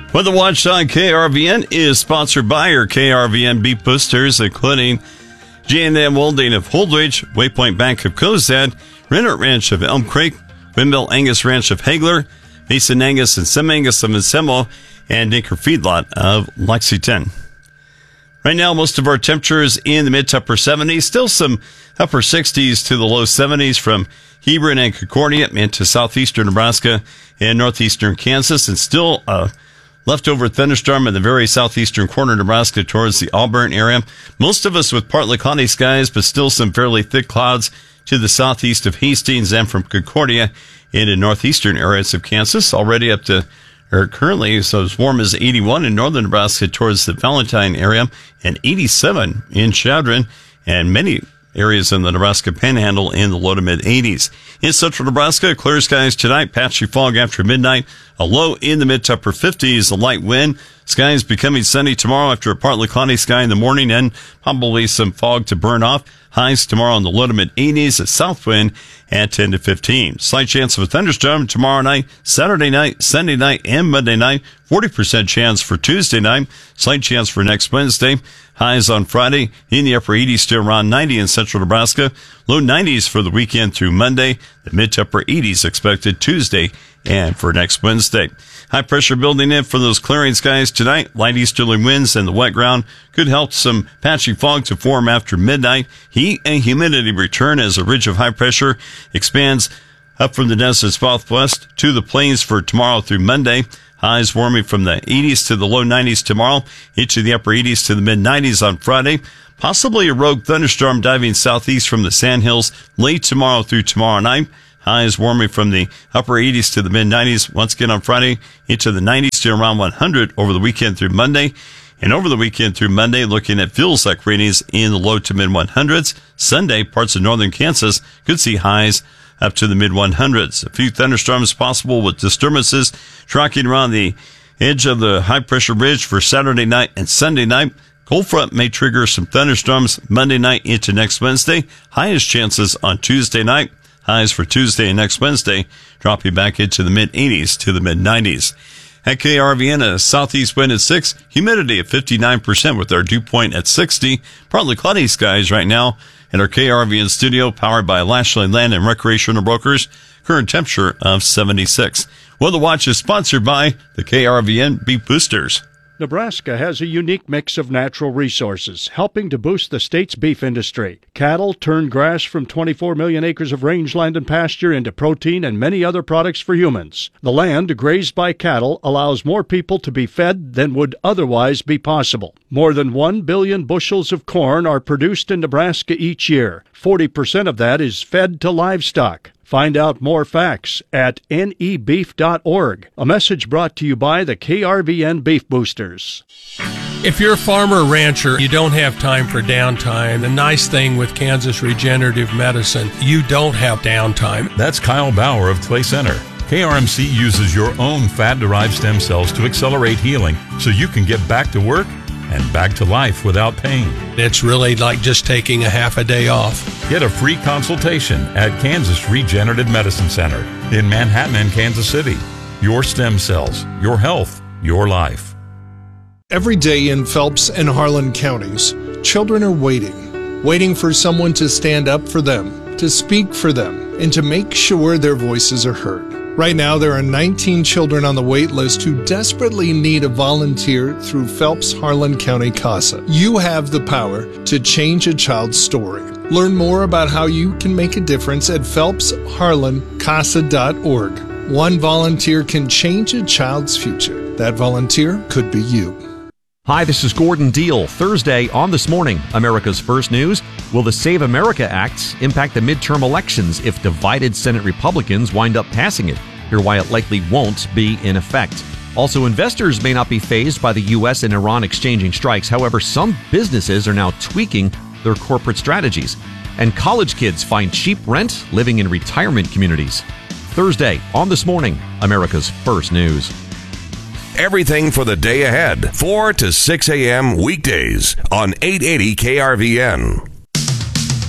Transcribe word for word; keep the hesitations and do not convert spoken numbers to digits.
Weather Watch on K R V N is sponsored by your K R V N Beef Boosters, including J and M Welding of Holdridge, Waypoint Bank of Cozad, Renner Ranch of Elm Creek, Windmill Angus Ranch of Hagler, Mason Angus and Sim Angus of Ensemo, and Dinker Feedlot of Lexington. Right now, most of our temperatures in the mid to upper seventies, still some upper sixties to the low seventies from Hebron and Concordia into southeastern Nebraska and northeastern Kansas, and still a leftover thunderstorm in the very southeastern corner of Nebraska towards the Auburn area. Most of us with partly cloudy skies, but still some fairly thick clouds to the southeast of Hastings and from Concordia into northeastern areas of Kansas. Already up to, or currently, so as warm as eighty-one in northern Nebraska towards the Valentine area and eighty-seven in Chadron, and many areas in the Nebraska Panhandle in the low to mid eighties. In central Nebraska, clear skies tonight, patchy fog after midnight, a low in the mid to upper fifties, a light wind. Skies becoming sunny tomorrow after a partly cloudy sky in the morning and probably some fog to burn off. Highs tomorrow in the low to mid eighties, a south wind at ten to fifteen. Slight chance of a thunderstorm tomorrow night, Saturday night, Sunday night, and Monday night. forty percent chance for Tuesday night. Slight chance for next Wednesday. Highs on Friday in the upper eighties to around ninety in central Nebraska. Low nineties for the weekend through Monday. The mid to upper eighties expected Tuesday and for next Wednesday. High pressure building in for those clearing skies tonight. Light easterly winds and the wet ground could help some patchy fog to form after midnight. Heat and humidity return as a ridge of high pressure expands up from the desert southwest to the plains for tomorrow through Monday. Highs warming from the eighties to the low nineties tomorrow, into the upper eighties to the mid nineties on Friday. Possibly a rogue thunderstorm diving southeast from the Sandhills late tomorrow through tomorrow night. Highs warming from the upper eighties to the mid nineties once again on Friday, into the nineties to around one hundred over the weekend through Monday. And over the weekend through Monday, looking at feels like readings in the low to mid one hundreds. Sunday, parts of northern Kansas could see highs up to the mid one hundreds. A few thunderstorms possible with disturbances tracking around the edge of the high pressure ridge for Saturday night and Sunday night. Cold front may trigger some thunderstorms Monday night into next Wednesday. Highest chances on Tuesday night. Highs for Tuesday and next Wednesday dropping back into the mid eighties to the mid nineties. At K R V N, a southeast wind at six, humidity at fifty-nine percent with our dew point at sixty. Partly cloudy skies right now in our K R V N studio, powered by Lashley Land and Recreational Brokers. Current temperature of seventy-six. Weather Watch is sponsored by the K R V N Beef Boosters. Nebraska has a unique mix of natural resources, helping to boost the state's beef industry. Cattle turn grass from twenty-four million acres of rangeland and pasture into protein and many other products for humans. The land grazed by cattle allows more people to be fed than would otherwise be possible. More than one billion bushels of corn are produced in Nebraska each year. forty percent of that is fed to livestock. Find out more facts at N E beef dot org. A message brought to you by the K R V N Beef Boosters. If you're a farmer or rancher, you don't have time for downtime. The nice thing with Kansas Regenerative Medicine, you don't have downtime. That's Kyle Bauer of Clay Center. K R M C uses your own fat-derived stem cells to accelerate healing so you can get back to work and back to life without pain. It's really like just taking a half a day off. Get a free consultation at Kansas Regenerative Medicine Center in Manhattan and Kansas City. Your stem cells, your health, your life. Every day in Phelps and Harlan counties, children are waiting, waiting for someone to stand up for them, to speak for them, and to make sure their voices are heard. Right now, there are nineteen children on the wait list who desperately need a volunteer through Phelps Harlan County CASA. You have the power to change a child's story. Learn more about how you can make a difference at phelps harlan casa dot org. One volunteer can change a child's future. That volunteer could be you. Hi, this is Gordon Deal. Thursday on This Morning, America's First News. Will the Save America Act impact the midterm elections if divided Senate Republicans wind up passing it? Hear why it likely won't be in effect. Also, investors may not be fazed by the U S and Iran exchanging strikes. However, some businesses are now tweaking their corporate strategies. And college kids find cheap rent living in retirement communities. Thursday on This Morning, America's First News. Everything for the day ahead, four to six a.m. weekdays on eight eighty K R V N.